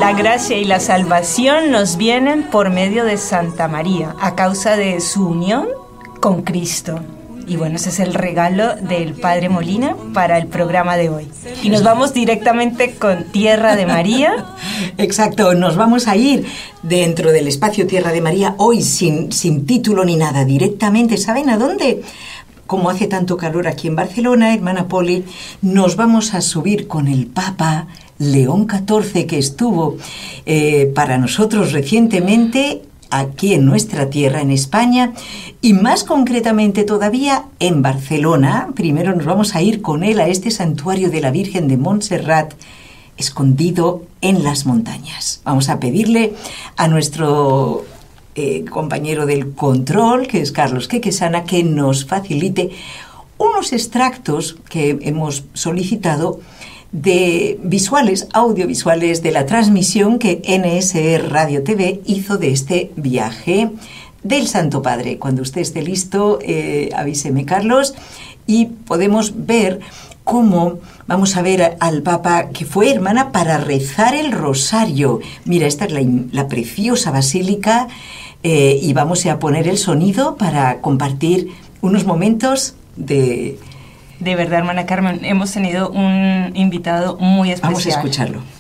La gracia y la salvación nos vienen por medio de Santa María, a causa de su unión con Cristo. Y bueno, ese es el regalo del Padre Molina para el programa de hoy. Y nos vamos directamente con Tierra de María. Exacto, nos vamos a ir dentro del espacio Tierra de María, hoy sin título ni nada, directamente. ¿Saben a dónde? Como hace tanto calor aquí en Barcelona, hermana Poli, nos vamos a subir con el Papa León XIV, que estuvo para nosotros recientemente aquí en nuestra tierra, en España, y más concretamente todavía en Barcelona. Primero nos vamos a ir con él a este santuario de la Virgen de Montserrat, escondido en las montañas. Vamos a pedirle a nuestro compañero del control, que es Carlos Quequesana, que nos facilite unos extractos que hemos solicitado de visuales, audiovisuales de la transmisión que NSR Radio TV hizo de este viaje del Santo Padre. Cuando usted esté listo, avíseme, Carlos, y podemos ver cómo vamos a ver al Papa, que fue, hermana, para rezar el rosario. Mira, esta es la preciosa basílica, y vamos a poner el sonido para compartir unos momentos de... De verdad, hermana Carmen, hemos tenido un invitado muy especial. Vamos a escucharlo.